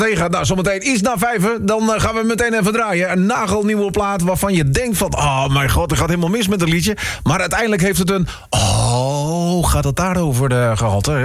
tegen. Nou, zometeen is na 5. Dan gaan we meteen even draaien. Een nagelnieuwe plaat waarvan je denkt van... oh mijn god, er gaat helemaal mis met het liedje. Maar uiteindelijk heeft het een... oh, gaat het daarover de gehalte?